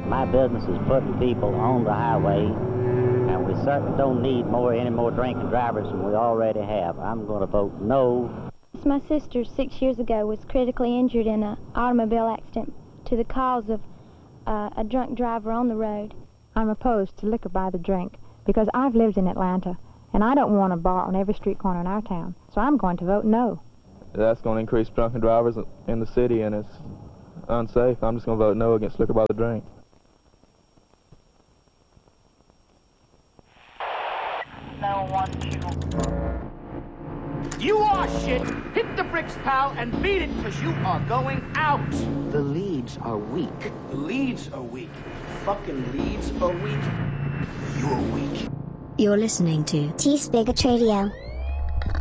My business is putting people on the highway, and we certainly don't need any more drinking drivers than we already have. I'm going to vote no. My sister 6 years ago was critically injured in an automobile accident to the cause of a drunk driver on the road. I'm opposed to liquor by the drink because I've lived in Atlanta, and I don't want a bar on every street corner in our town, so I'm going to vote no. That's going to increase drunken drivers in the city, and it's unsafe. I'm just going to vote no against liquor by the drink. No, 1, 2. You are shit! Hit the bricks, pal, and beat it, because you are going out! The leads are weak. The leads are weak. Fucking leads are weak. You're weak. You're listening to T-Spigot Radio.